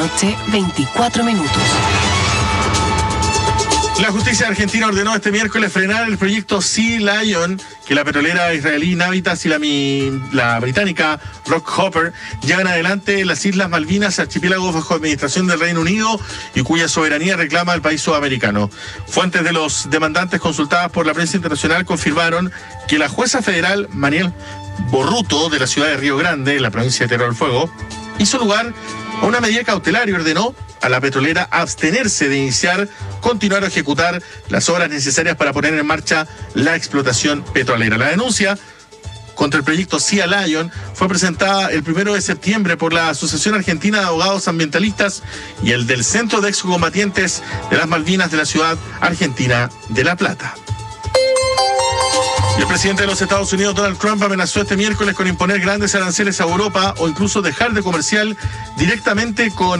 noche, 24 minutos. La justicia argentina ordenó este miércoles frenar el proyecto Sea Lion que la petrolera israelí Navitas y la británica Rockhopper llevan adelante en las Islas Malvinas, archipiélagos bajo administración del Reino Unido y cuya soberanía reclama el país sudamericano. Fuentes de los demandantes consultadas por la prensa internacional confirmaron que la jueza federal Mariel Borruto de la ciudad de Río Grande, en la provincia de Tierra del Fuego, hizo lugar a una medida cautelar y ordenó a la petrolera abstenerse de iniciar, continuar o ejecutar las obras necesarias para poner en marcha la explotación petrolera. La denuncia contra el proyecto Sea Lion fue presentada el 1 de septiembre por la Asociación Argentina de Abogados Ambientalistas y el del Centro de Excombatientes de las Malvinas de la ciudad argentina de La Plata. El presidente de los Estados Unidos, Donald Trump, amenazó este miércoles con imponer grandes aranceles a Europa o incluso dejar de comerciar directamente con